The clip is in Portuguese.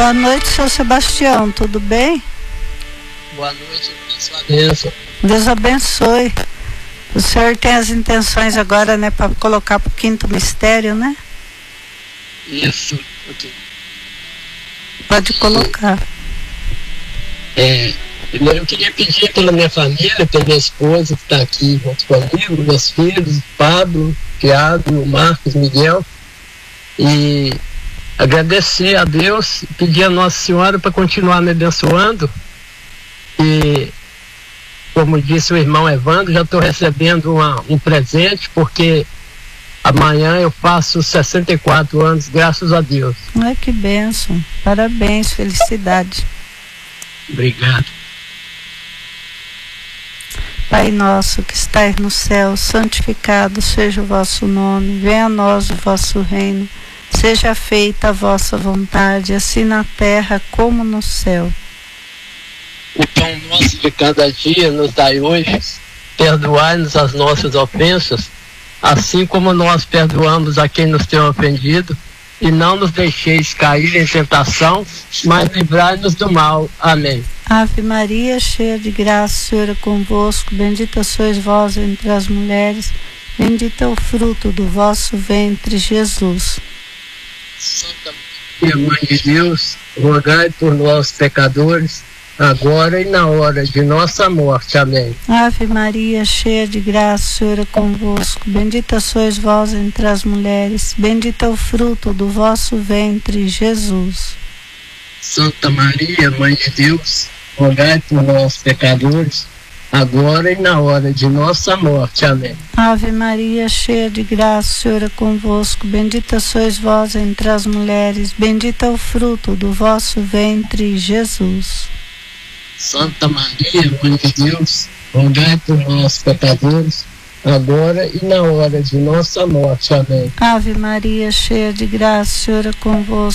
Boa noite, seu Sebastião, tudo bem? Boa noite, sua bênção. Deus abençoe. O senhor tem as intenções agora, né, para colocar para o quinto mistério, né? Isso. Okay. Pode colocar. Primeiro eu queria pedir pela minha família, pela minha esposa que está aqui junto comigo, meus filhos, Pablo, Thiago, Marcos, Miguel, e agradecer a Deus, pedir a Nossa Senhora para continuar me abençoando. E como disse o irmão Evandro, já estou recebendo um presente, porque amanhã eu faço 64 anos, graças a Deus. Ai, que bênção, parabéns, felicidade. Obrigado. Pai nosso que estais no céu, santificado seja o vosso nome, venha a nós o vosso reino, seja feita a vossa vontade, assim na terra como no céu. O pão nosso de cada dia nos dai hoje, perdoai-nos as nossas ofensas, assim como nós perdoamos a quem nos tem ofendido, e não nos deixeis cair em tentação, mas livrai-nos do mal. Amém. Ave Maria, cheia de graça, o Senhor é convosco, bendita sois vós entre as mulheres, bendito é o fruto do vosso ventre, Jesus. Santa Maria, Mãe de Deus, rogai por nós, pecadores, agora e na hora de nossa morte. Amém. Ave Maria, cheia de graça, o Senhor é convosco, bendita sois vós entre as mulheres, bendito é o fruto do vosso ventre, Jesus. Santa Maria, Mãe de Deus, rogai por nós, pecadores, agora e na hora de nossa morte. Amém. Ave Maria, cheia de graça, o Senhor é convosco, bendita sois vós entre as mulheres, bendito é o fruto do vosso ventre, Jesus. Santa Maria, Mãe de Deus, rogai por nós, pecadores, agora e na hora de nossa morte. Amém. Ave Maria, cheia de graça, o Senhor é convosco.